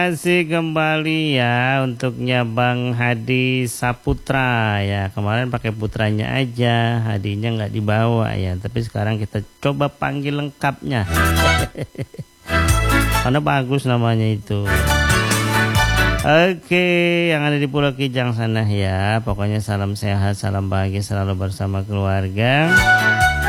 Kasih kembali ya untuknya Bang Hadi Saputra ya. Kemarin pakai putranya aja, Hadinya nggak dibawa ya. Tapi sekarang kita coba panggil lengkapnya. Karena bagus namanya itu. Oke, yang ada di Pulau Kijang sana ya. Pokoknya salam sehat, salam bahagia selalu bersama keluarga.